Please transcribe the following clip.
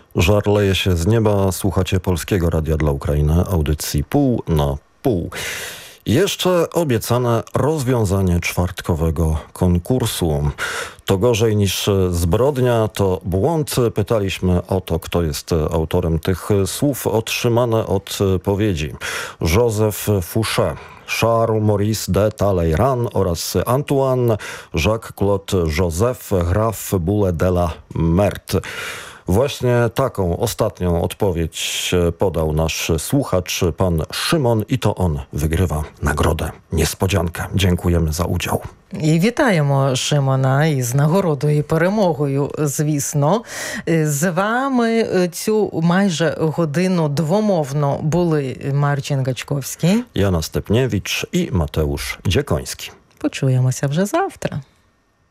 Żar leje się z nieba, słuchacie Polskiego Radia dla Ukrainy, audycji pół na pół. Jeszcze obiecane rozwiązanie czwartkowego konkursu. To gorzej niż zbrodnia, to błąd. Pytaliśmy o to, kto jest autorem tych słów. Otrzymane odpowiedzi: Joseph Fouché, Charles-Maurice de Talleyrand oraz Antoine Jacques-Claude Joseph Graf Bulle de la Meurthe. Właśnie taką ostatnią odpowiedź podał nasz słuchacz, pan Szymon, i to on wygrywa nagrodę. Niespodziankę. Dziękujemy za udział. І вітаємо Шимона із нагородою і перемогою, звісно. З вами цю майже годину двомовно були Марчин Гачковський, Jana Stepniewicz i Mateusz Dziekoński. Почуємося вже завтра.